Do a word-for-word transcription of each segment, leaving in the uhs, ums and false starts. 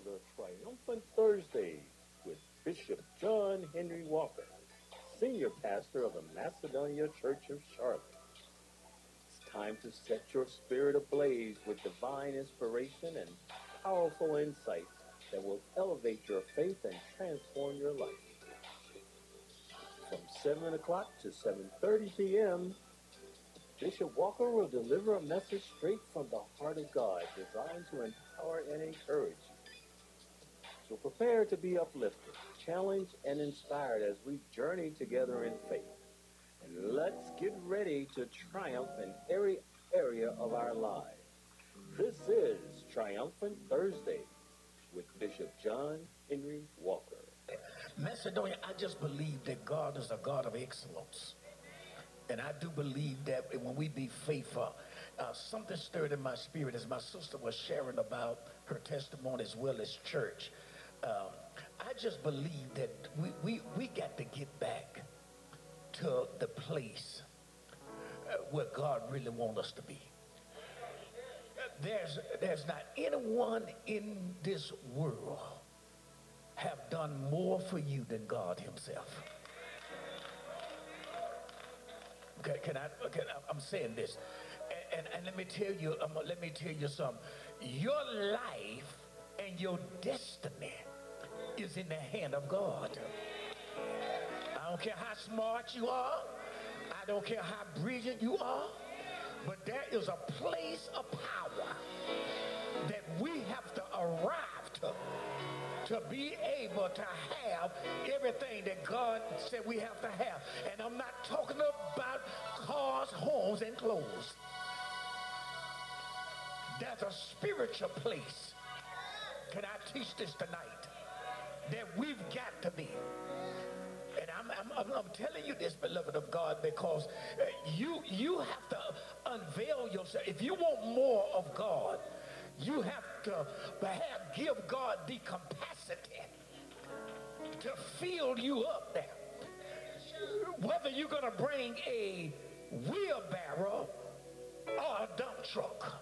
the Triumphant Thursdays with Bishop John Henry Walker, Senior Pastor of the Macedonia Church of Charlotte. It's time to set your spirit ablaze with divine inspiration and powerful insights that will elevate your faith and transform your life. From seven o'clock to seven thirty p.m., Bishop Walker will deliver a message straight from the heart of God designed to empower and encourage you. So prepare to be uplifted, challenged, and inspired as we journey together in faith. And let's get ready to triumph in every area of our lives. This is Triumphant Thursday with Bishop John Henry Walker. Macedonia, I just believe that God is a God of excellence. And I do believe that when we be faithful, uh, something stirred in my spirit as my sister was sharing about her testimony as well as church. Um, I just believe that we, we, we got to get back to the place uh, where God really wants us to be. There's, there's not anyone in this world have done more for you than God himself. Can, can I? Can, I'm saying this, and, and, and let me tell you. Um, let me tell you something. Your life and your destiny is in the hand of God. I don't care how smart you are. I don't care how brilliant you are. But there is a place of power that we have to arrive to to be able to have everything that God said we have to have. And I'm not talking about cars, homes, and clothes. There's a spiritual place. Can I teach this tonight? That we've got to be. And I'm, I'm, I'm telling you this, beloved of God, because uh, you, you have to unveil yourself. If you want more of God, you have to perhaps give God the capacity to fill you up there. Whether you're going to bring a wheelbarrow or a dump truck,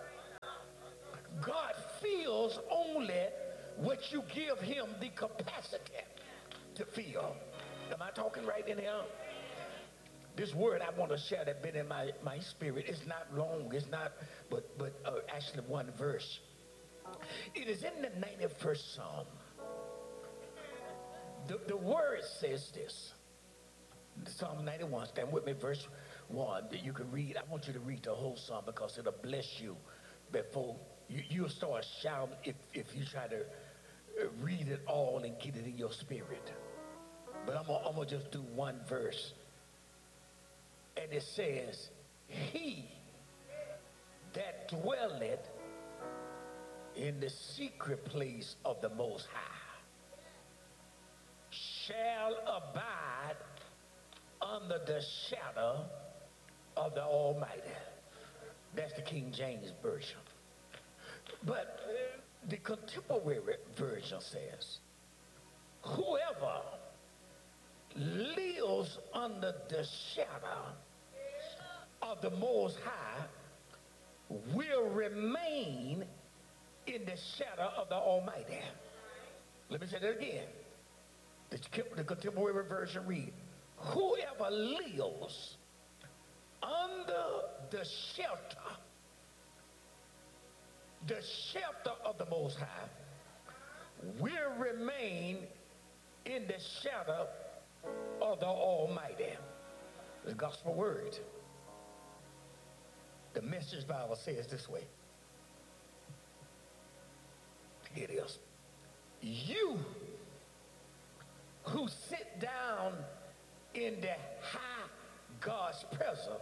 God fills only what you give him the capacity to fill. Am I talking right in here? This word I want to share that been in my, my spirit. It's not long. It's not, but but uh, actually one verse. It is in the ninety-first Psalm. The, the word says this. Psalm ninety-one, stand with me, verse one. That you can read. I want you to read the whole psalm because it'll bless you before you, you'll start shouting if, if you try to read it all and get it in your spirit. But I'm gonna, I'm gonna just do one verse. And it says, he that dwelleth in the secret place of the Most High shall abide under the shadow of the Almighty. That's the King James Version. But uh, the contemporary version says, whoever lives under the shadow of the Most High will remain in the shadow of the Almighty. Let me say that again. The, the contemporary version read, whoever lives under the shelter, the shelter of the Most High will remain in the shadow of the Almighty. The gospel word. The Message Bible says this way. Here it is. You who sit down in the high God's presence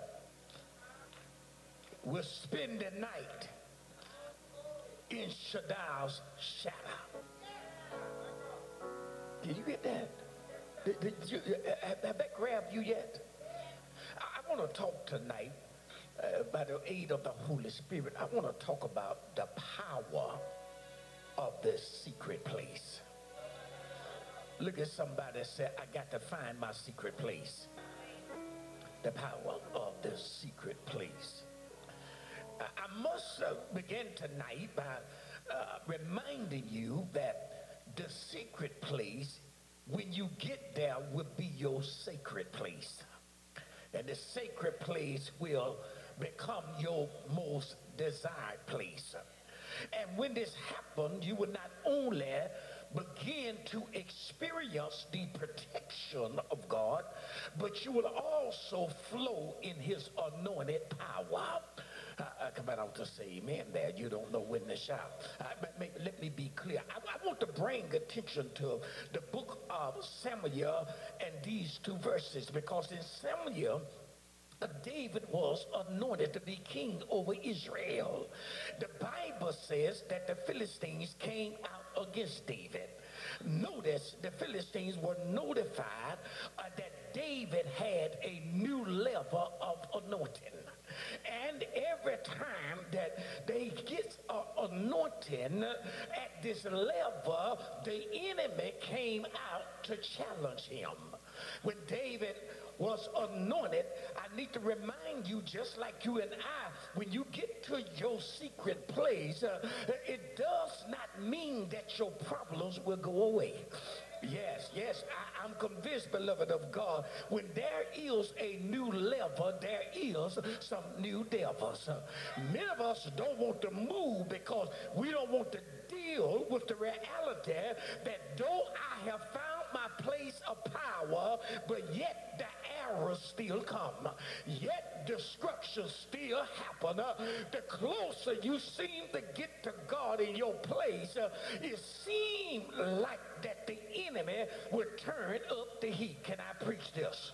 will spend the night in Shaddai's shadow. Did you get that? Did, did you, have, have that grabbed you yet? I, I want to talk tonight, uh, by the aid of the Holy Spirit, I want to talk about the power of the secret place. Look at somebody and say, I got to find my secret place. The power of the secret place. I, I must uh, begin tonight by uh, reminding you that the secret place, when you get there, will be your sacred place. And the sacred place will become your most desired place. And when this happened, you will not only begin to experience the protection of God, but you will also flow in his anointed power. Uh, uh, come on, I want to say amen there. You don't know when to shout. Uh, but maybe, let me be clear. I, I want to bring attention to the book of Samuel and these two verses, because in Samuel, Uh, David was anointed to be king over Israel. The Bible says that the Philistines came out against David. Notice the Philistines were notified uh, that David had a new level of anointing. And every time that they get uh, anointing at this level, the enemy came out to challenge him. When David was anointed, I need to remind you, just like you and I, when you get to your secret place, uh, it does not mean that your problems will go away. Yes, yes, I, I'm convinced, beloved of God, when there is a new level, there is some new devils. Uh, many of us don't want to move because we don't want to deal with the reality that though I have found my place of power, but yet the errors still come, yet destruction still happen. Uh, the closer you seem to get to God in your place, uh, it seems like that the enemy will turn up the heat. Can I preach this?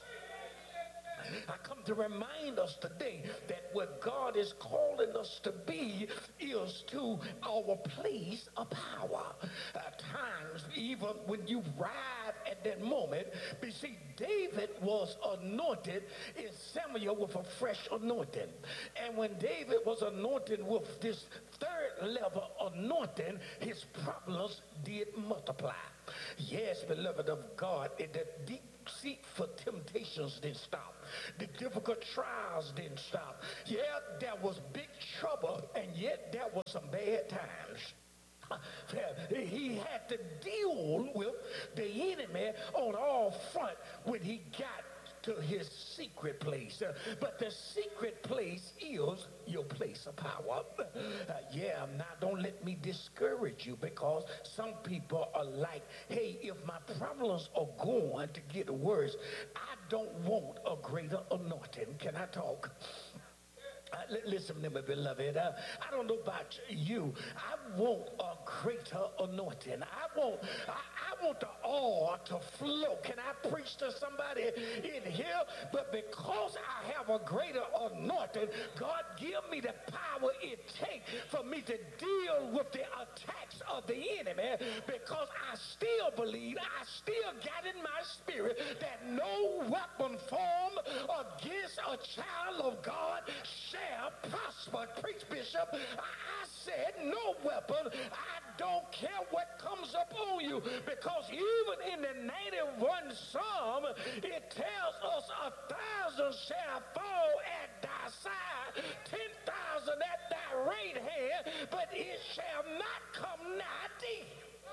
I come to remind us today that what God is calling us to be is to our place of power. At times, even when you arrive at that moment, you see, David was anointed in Samuel with a fresh anointing. And when David was anointed with this third level anointing, his problems did multiply. Yes, beloved of God, the deep deceitful temptations didn't stop. The difficult trials didn't stop. Yeah, there was big trouble, and yet there was some bad times. He had to deal with the enemy on all front when he got to his secret place. Uh, but the secret place is your place of power. Uh, yeah, now don't let me discourage you, because some people are like, hey, if my problems are going to get worse, I don't want a greater anointing. Can I talk? Uh, listen to me, beloved. Uh, I don't know about you. I want a greater anointing. I want, I, I want the oil to flow. Can I preach to somebody in here? But because I have a greater anointing, God give me the power it takes for me to deal with the attacks of the enemy, because I still believe, I still got in my spirit that no weapon formed against a child of God shall prosper. Preach, Bishop. I said no weapon. I don't care what comes up on you, because even in the ninety-one Psalm, it tells us a thousand shall fall at thy side, ten thousand at thy right hand, but it shall not come nigh thee.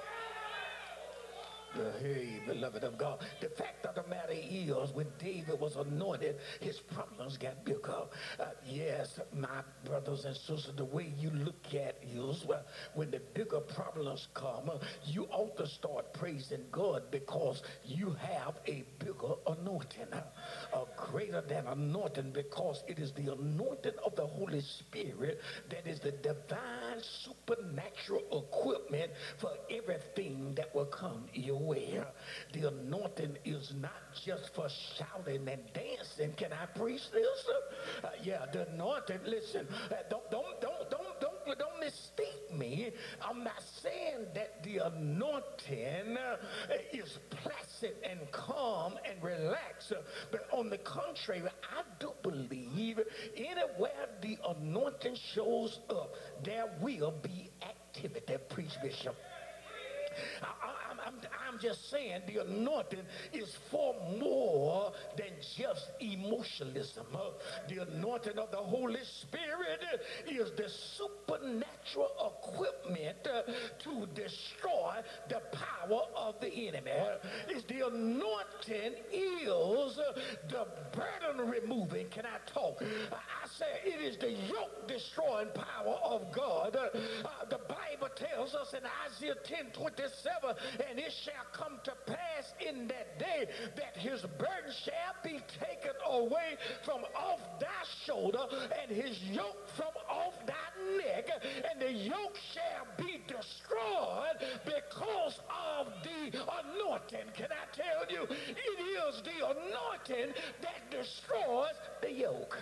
Uh, hey, beloved of God, the fact of the matter is, when David was anointed, his problems got bigger. Uh, yes, my brothers and sisters, the way you look at is, well, when the bigger problems come, uh, you ought to start praising God, because you have a bigger anointing, uh, a greater than anointing, because it is the anointing of the Holy Spirit that is the divine supernatural equipment for everything that will come your way. The anointing is not just for shouting and dancing. Can I preach this? Uh, yeah, the anointing, listen, uh, don't, don't, don't, don't, don't, don't mistake me. I'm not saying that the anointing uh, is placid and calm and relaxed, uh, but on the contrary, I do believe anywhere the anointing shows up, there will be activity. Preach, Bishop. I, I'm, I'm, I'm just saying the anointing is far more than just emotionalism. Uh, the anointing of the Holy Spirit is the supernatural equipment uh, to destroy the power of the enemy. It's the anointing is uh, the burden removing. Can I talk? I, I say it is the yoke destroying power of God. Uh, uh, the Bible tells us in Isaiah ten twenty-seven, and it shall come to pass in that day that his burden shall be taken away from off thy shoulder, and his yoke from off thy neck, and the yoke shall be destroyed because of the anointing. Can I tell you, it is the anointing that destroys the yoke.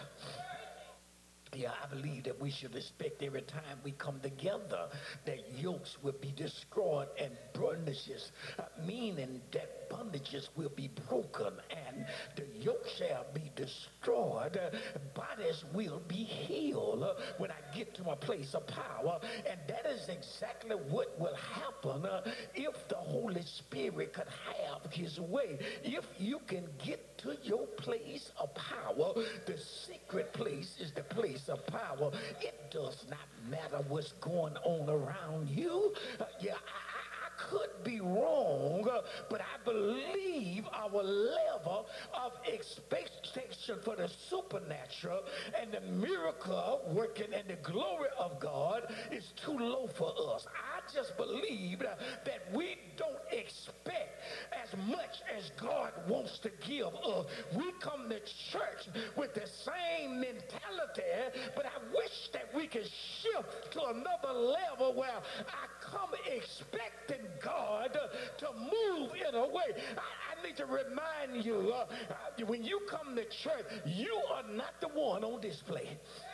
Yeah, I believe that we should expect every time we come together that yokes will be destroyed and bondages, uh, meaning that bondages will be broken and the yoke shall be destroyed. Uh, bodies will be healed uh, when I get to my place of power. And that is exactly what will happen uh, if the Holy Spirit could have his way. If you can get to your place of power, the secret place is the place of power. It does not matter what's going on around you. Uh, yeah, I, I could be wrong, uh, but I believe our level of expectation for the supernatural and the miracle working and the glory of God is too low for us. I just believe that, that we don't expect as much as God wants to give us. We come to church with the same mentality, but I wish that we could shift to another level where I come expecting God to move in a way. I, I need to remind you, uh, uh, when you come to church, you are not the one on display.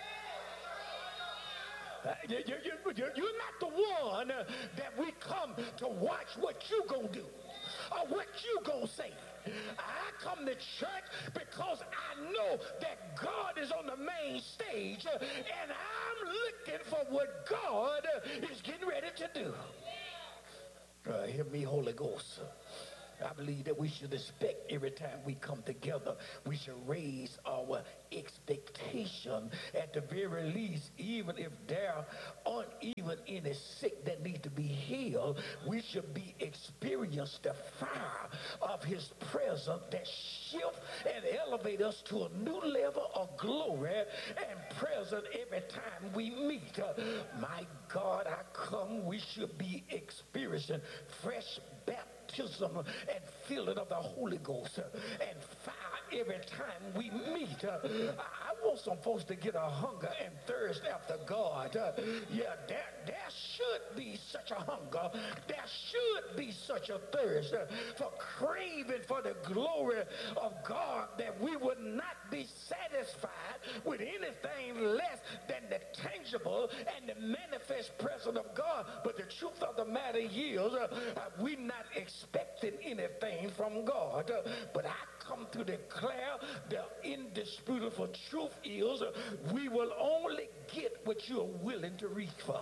Uh, you, you, you, you're not the one uh, that we come to watch what you gonna do or what you gonna say. I come to church because I know that God is on the main stage uh, and I'm looking for what God uh, is getting ready to do. Uh, hear me, Holy Ghost. I believe that we should expect every time we come together, we should raise our expectation at the very least, even if there aren't even any sick that need to be healed, we should be experience the fire of his presence that shift and elevate us to a new level of glory and presence every time we meet. Uh, my God, I come, we should be experiencing fresh baptism and filling of the Holy Ghost uh, and fire every time we meet. Uh, I want some folks to get a hunger and thirst after God. Uh, yeah, there, there should be such a hunger. There should be such a thirst uh, for craving for the glory of God that we would not be satisfied with anything less than the tangible and the manifest presence of God. But the truth of the matter is, uh, uh, we're not expecting anything from God. Uh, but I come to declare the indisputable truth is uh, we will only get what you're willing to reach for.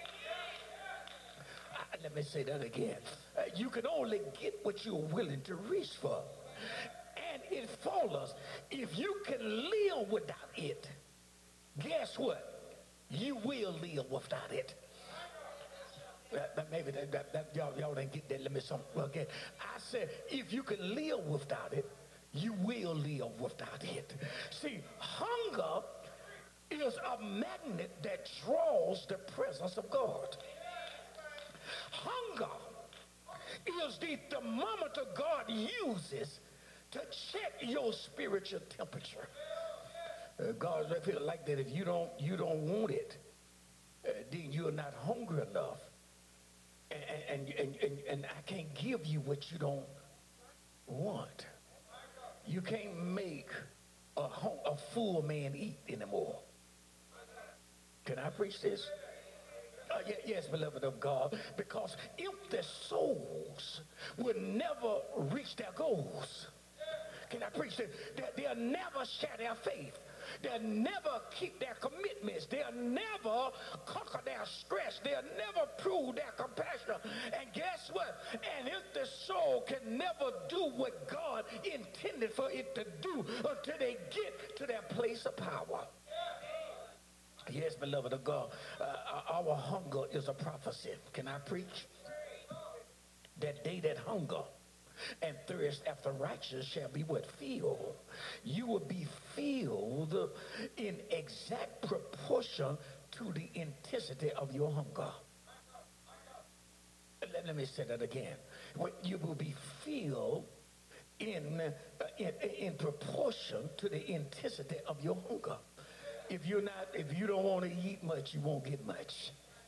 Uh, let me say that again. Uh, you can only get what you're willing to reach for. And it follows, if you can live without it, guess what? You will live without it. That, that maybe that, that, that y'all, y'all didn't get that. Let me some again. I said, if you can live without it, you will live without it. See, hunger is a magnet that draws the presence of God. Hunger is the thermometer God uses to check your spiritual temperature. Uh, God, I feel like that if you don't, you don't want it, uh, then you're not hungry enough. And, and, and, and I can't give you what you don't want. You can't make a, a full man eat anymore. Can I preach this? Uh, yes, beloved of God, because empty souls will never reach their goals. Can I preach this? They'll never share their faith. They'll never keep their commitments. They'll never conquer their stress. They'll never prove their compassion. And guess what? law can never do what God intended for it to do until they get to their place of power. Yes, beloved of God, uh, our hunger is a prophecy. Can I preach? That they that hunger and thirst after righteousness shall be what? Filled. You will be filled in exact proportion to the intensity of your hunger. Let, let me say that again. You will be filled in, uh, in, in proportion to the intensity of your hunger. If you're not, if you don't want to eat much, you won't get much.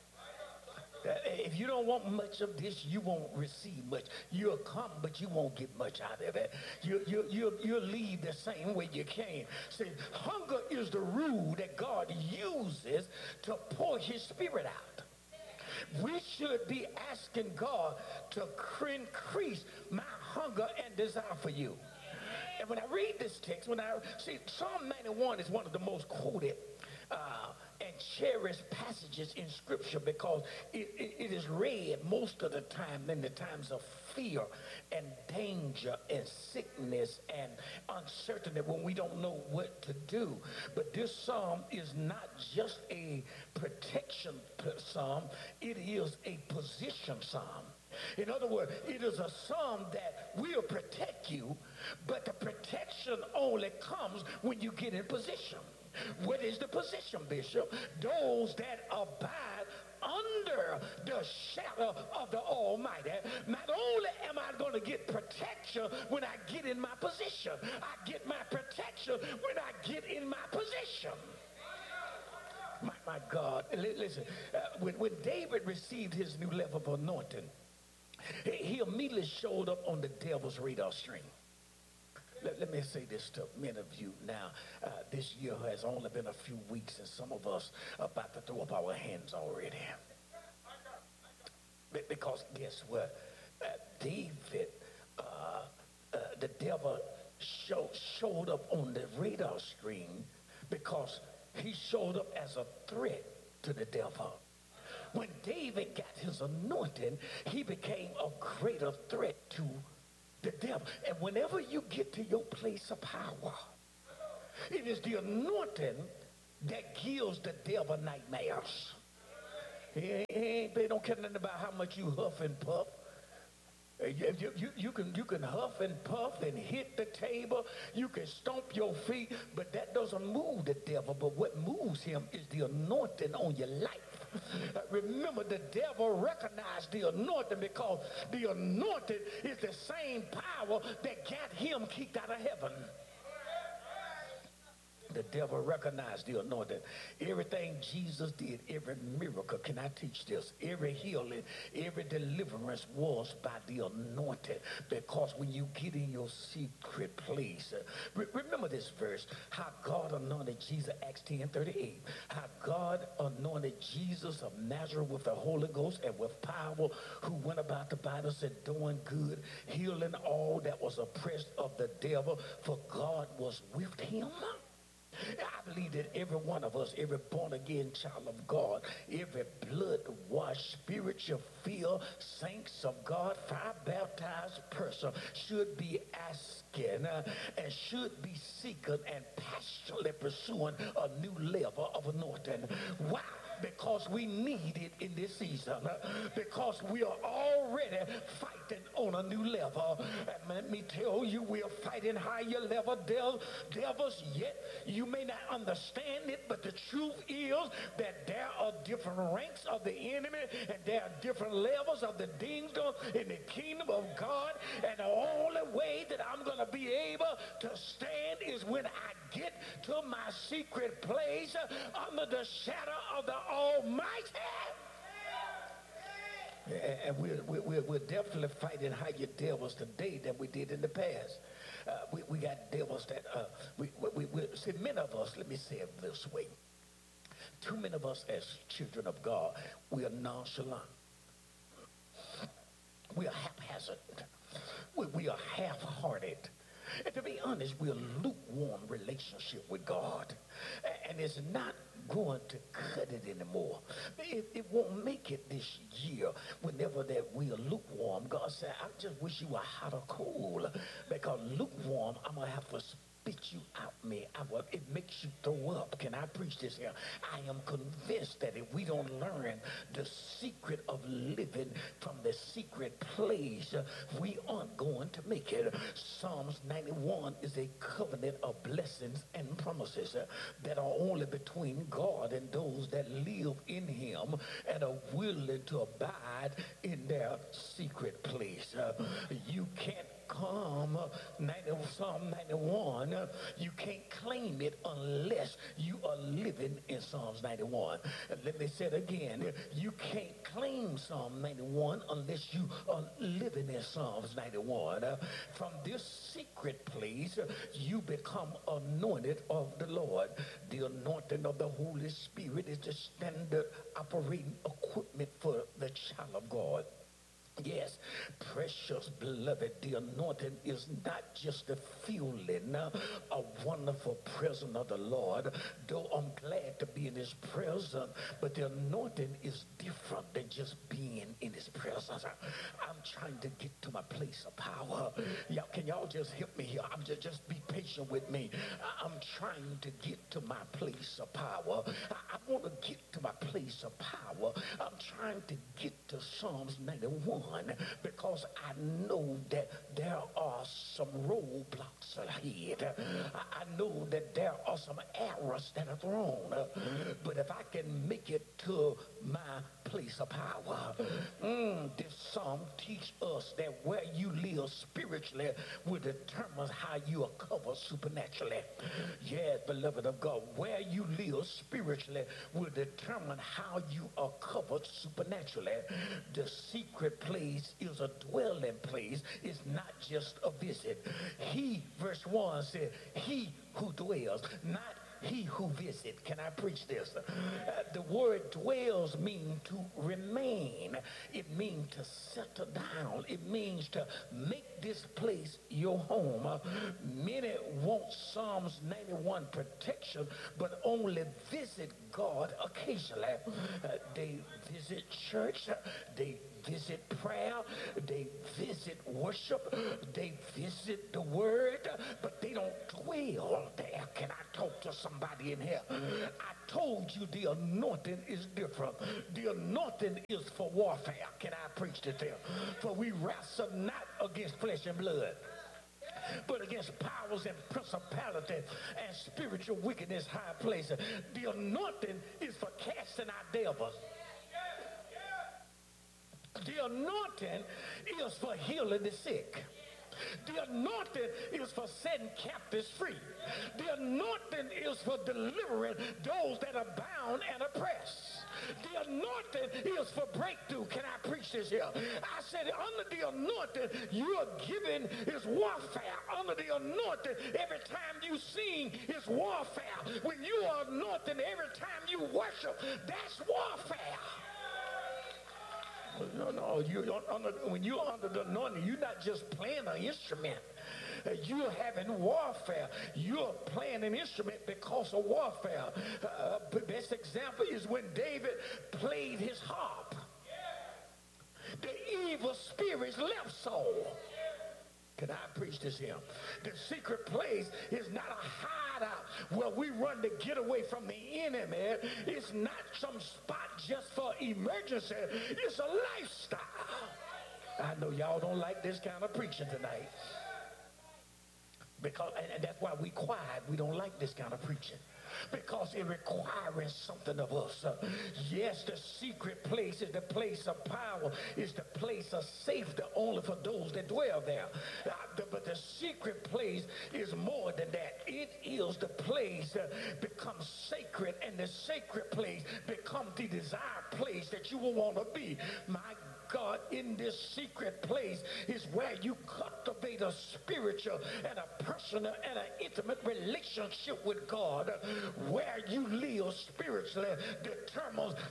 If you don't want much of this, you won't receive much. You'll come, but you won't get much out of it. You, you, you, you'll leave the same way you came. See, hunger is the rule that God uses to pour his spirit out. We should be asking God to increase my hunger and desire for you. And when I read this text, when I see Psalm ninety-one is one of the most quoted uh, and cherished passages in Scripture because it, it, it is read most of the time in the times of fear and danger and sickness and uncertainty when we don't know what to do. But this psalm is not just a protection psalm, it is a position psalm. In other words, it is a psalm that will protect you, but the protection only comes when you get in position. What is the position, Bishop? Those that abide under the shadow of the Almighty. Not only am I going to get protection when I get in my position, I get my protection when I get in my position. My, my God, listen, uh, when, when David received his new level of anointing, he immediately showed up on the devil's radar screen. Let, let me say this to many of you now. Uh, this year has only been a few weeks, and some of us are about to throw up our hands already. Because guess what? Uh, David, uh, uh, the devil show, showed up on the radar screen because he showed up as a threat to the devil. When David got his anointing, he became a greater threat to the devil. And whenever you get to your place of power, it is the anointing that gives the devil nightmares. He ain't, they don't care nothing about how much you huff and puff. You, you, you, can, you can huff and puff and hit the table. You can stomp your feet, but that doesn't move the devil. But what moves him is the anointing on your life. Uh, remember, the devil recognized the anointing because the anointing is the same power that got him kicked out of heaven. The devil recognized the anointing. Everything Jesus did, every miracle, can I teach this? Every healing, every deliverance was by the anointing. Because when you get in your secret place, uh, re- remember this verse, how God anointed Jesus, Acts ten thirty-eight. How God anointed Jesus of Nazareth with the Holy Ghost and with power, who went about the Bible said, doing good, healing all that was oppressed of the devil, for God was with him. I believe that every one of us, every born-again child of God, every blood-washed, spiritual-filled saints of God, fire-baptized person should be asking uh, and should be seeking and passionately pursuing a new level of anointing. Why? Because we need it in this season. Because we are already fighting on a new level. And let me tell you, we are fighting higher level del- devils, yet you may not understand it, but the truth is that there are different ranks of the enemy, and there are different levels of the kingdom in the kingdom of God. And the only way that I'm going to be able to stand is when I get to my secret place under the shadow of the Almighty. And we're, we're, we're definitely fighting higher devils today than we did in the past. Uh, we, we got devils that, uh, we, we, we, see, many of us, let me say it this way. Too many of us as children of God, we are nonchalant. We are haphazard. We, we are half-hearted. And to be honest, we're a lukewarm relationship with God. And it's not going to cut it anymore. It, it won't make it this year whenever that we are lukewarm. God said, I just wish you were hot or cold, because lukewarm, I'm going to have to spit you out, me. I will, it makes you throw up. Can I preach this here? I am convinced that if we don't learn the secret of living from the secret place, uh, we aren't going to make it. Psalms ninety-one is a covenant of blessings and promises uh, that are only between God and those that live in him and are willing to abide in their secret place. Uh, you can't come, uh, ninety, Psalm ninety-one, uh, you can't claim it unless you are living in Psalms ninety-one. And let me say it again. You can't claim Psalm ninety-one unless you are living in Psalms ninety-one. Uh, from this secret place, uh, you become anointed of the Lord. The anointing of the Holy Spirit is the standard operating equipment for the child of God. Yes, precious beloved, the anointing is not just the feeling, uh, a wonderful presence of the Lord, though I'm glad to be in his presence, but the anointing is different than just being in his presence. I'm trying to get to my place of power. Y'all, can y'all just help me here? I'm just, just be patient with me. I'm trying to get to my place of power. I, I want to get to my place of power. I'm trying to get to Psalms ninety-one. Because I know that there are some roadblocks ahead. I, I know that there are some arrows that are thrown. But if I can make it to my place of power, mm, this psalm teaches us that where you live spiritually will determine how you are covered supernaturally. Yes, beloved of God, where you live spiritually will determine how you are covered supernaturally. The secret place is a dwelling place. It's not just a visit. He, verse one said, he who dwells, not he who visits. Can I preach this? Uh, the word dwells means to remain. It means to settle down. It means to make this place your home. Uh, many want Psalms ninety-one protection, but only visit God occasionally. Uh, they visit church. They visit prayer, they visit worship, they visit the word, but they don't dwell there. Can I talk to somebody in here? I told you the anointing is different. The anointing is for warfare. Can I preach this here? For we wrestle not against flesh and blood, but against powers and principalities and spiritual wickedness high places. The anointing is for casting out devils. The anointing is for healing the sick. The anointing is for setting captives free. The anointing is for delivering those that are bound and oppressed. The anointing is for breakthrough. Can I preach this here? I said under the anointing you are giving is warfare. Under the anointing, every time you sing is warfare. When you are anointed, every time you worship, that's warfare. No, no, you under, when you're under the anointing, you're not just playing an instrument. Uh, you're having warfare. You're playing an instrument because of warfare. Uh, the best example is when David played his harp. The evil spirits left Saul. Can I preach this here? The secret place is not a hideout where we run to get away from the enemy. It's not some spot just for emergency. It's a lifestyle. I know y'all don't like this kind of preaching tonight. Because, and, and that's why we quiet. We don't like this kind of preaching. Because it requires something of us. Uh, yes, the secret place is the place of power, is the place of safety only for those that dwell there. Uh, the, but the secret place is more than that. It is the place that becomes sacred, and the sacred place becomes the desired place that you will want to be. My God, in this secret place is where you cultivate a spiritual and a personal and an intimate relationship with God. Where you live spiritually determines how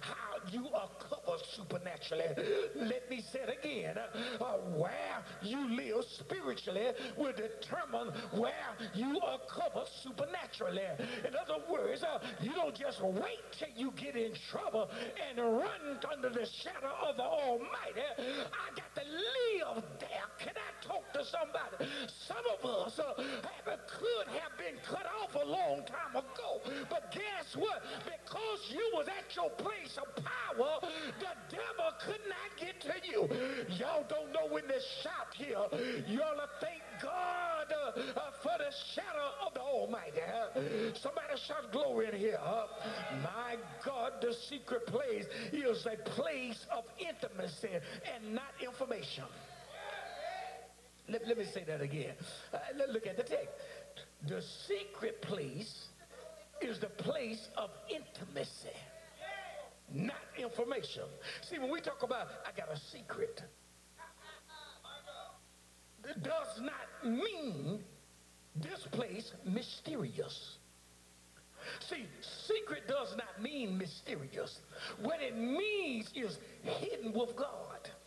you are covered supernaturally. Let me say it again. Uh, uh, where you live spiritually will determine where you are covered supernaturally. In other words, uh, you don't just wait till you get in trouble and run under the shadow of the Almighty. I got to live there. Can I talk to somebody? Some of us uh, have, could have been cut off a long time ago, but guess what? Because you was at your place of power, the devil could not get to you. Y'all don't know when they shout here. You ought to thank God uh, uh, for the shadow of the Almighty. Uh, somebody shout glory in here. Uh, my God, the secret place is a place of intimacy and not information. Let, let me say that again. Uh, look at the text. The secret place is the place of intimacy, not information. See, when we talk about, I got a secret, it does not mean this place mysterious. See, secret does not mean mysterious. What it means is hidden with God.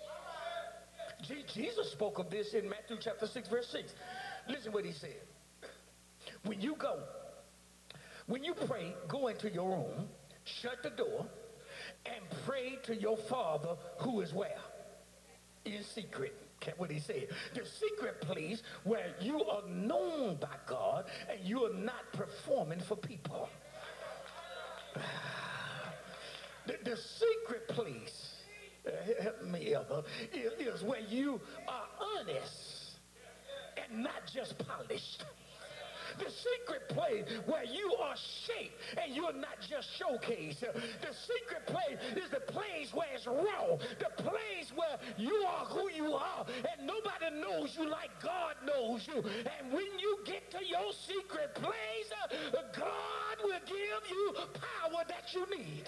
Jesus spoke of this in Matthew chapter six, verse six. Listen what he said. When you go, when you pray, go into your room, shut the door, and pray to your Father who is where? In secret. What he said. The secret place where you are known by God and you are not performing for people. The, the secret place, uh, help me ever, is, is where you are honest and not just polished. The secret place where you are shaped and you're not just showcased. The secret place is the place where it's raw. The place where you are who you are and nobody knows you like God knows you. And when you get to your secret place, uh, God will give you power that you need.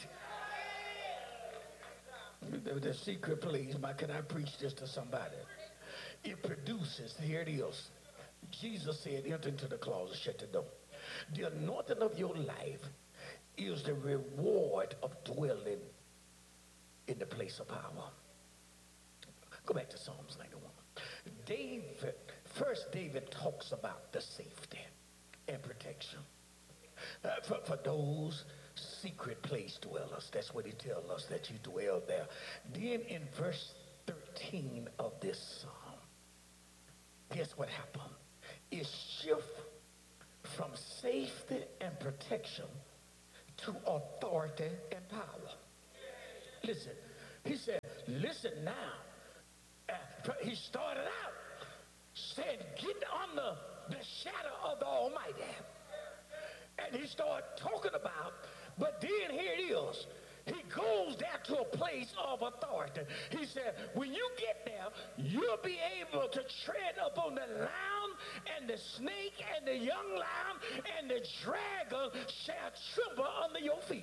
The, the secret place, my, can I preach this to somebody? It produces, here it is. Jesus said, enter into the closet, shut the door. The anointing of your life is the reward of dwelling in the place of power. Go back to Psalms ninety-one. David, first David talks about the safety and protection. Uh, for, for those secret place dwellers, that's what he tells us, that you dwell there. Then in verse thirteen of this psalm, guess what happened? It shift from safety and protection to authority and power. Listen, he said, listen now. Uh, he started out saying, get under the shadow of the Almighty. And he started talking about, but then here it is. He goes there to a place of authority. He said, when you get there, you'll be able to tread upon the lion and the snake and the young lion, and the dragon shall tremble under your feet.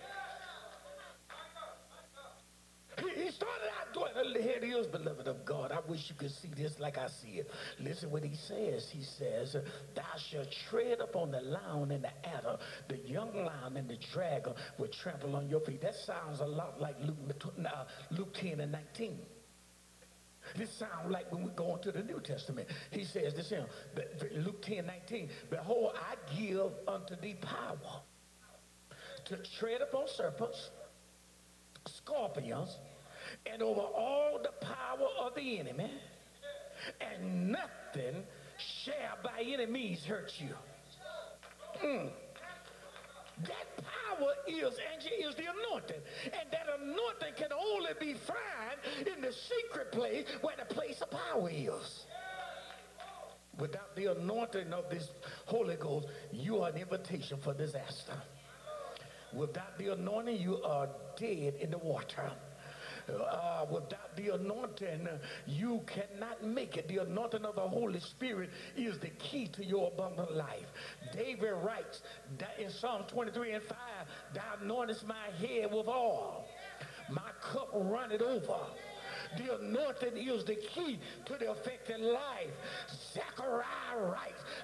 He, he started out doing, here it is, beloved of God. I wish you could see this like I see it. Listen what he says. He says, thou shalt tread upon the lion and the adder, the young lion and the dragon will trample on your feet. That sounds a lot like Luke, uh, Luke ten and nineteen. This sounds like when we go into the New Testament. He says this in Luke ten nineteen. Behold, I give unto thee power to tread upon serpents, scorpions, and over all the power of the enemy, and nothing shall by any means hurt you. Mm. That power is, Angie, is the anointing. And that anointing can only be found in the secret place where the place of power is. Without the anointing of this Holy Ghost, you are an invitation for disaster. Without the anointing, you are dead in the water. Uh, without the anointing, you cannot make it. The anointing of the Holy Spirit is the key to your abundant life. David writes that in Psalm twenty-three and five, thou anointest my head with oil. My cup runneth over. The anointing is the key to the effective life. Zechariah writes, not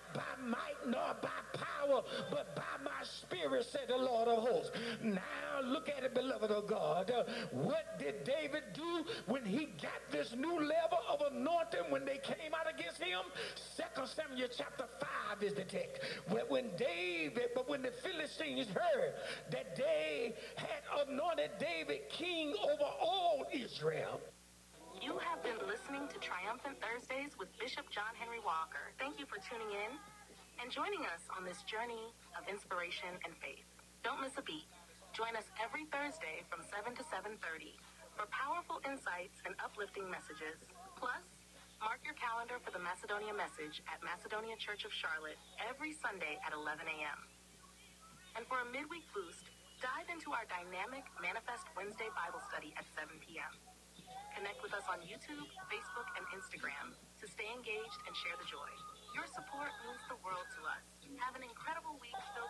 by might nor by power, but by my spirit, said the Lord of hosts. Now look at it, beloved of God. Uh, what did David do when he got this new level of anointing when they came out against him? Second Samuel chapter five is the text. When, when David, but when the Philistines heard that they had anointed David king over all Israel. You have been listening to Triumphant Thursdays with Bishop John Henry Walker. Thank you for tuning in and joining us on this journey of inspiration and faith. Don't miss a beat. Join us every Thursday from seven to seven thirty for powerful insights and uplifting messages. Plus, mark your calendar for the Macedonia Message at Macedonia Church of Charlotte every Sunday at eleven a.m. And for a midweek boost, dive into our dynamic Manifest Wednesday Bible study at seven p.m. Connect with us on YouTube, Facebook, and Instagram to stay engaged and share the joy. Your support means the world to us. Have an incredible week filled